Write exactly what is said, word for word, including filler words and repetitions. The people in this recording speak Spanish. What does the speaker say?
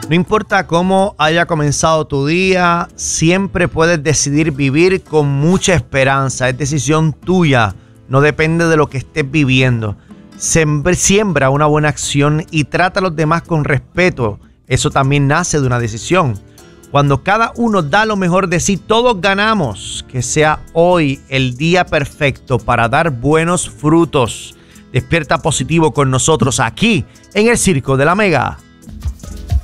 No importa cómo haya comenzado tu día, siempre puedes decidir vivir con mucha esperanza. Es decisión tuya, no depende de lo que estés viviendo. Siembra una buena acción y trata a los demás con respeto. Eso también nace de una decisión. Cuando cada uno da lo mejor de sí, todos ganamos. Que sea hoy el día perfecto para dar buenos frutos. Despierta positivo con nosotros aquí en el Circo de la Mega.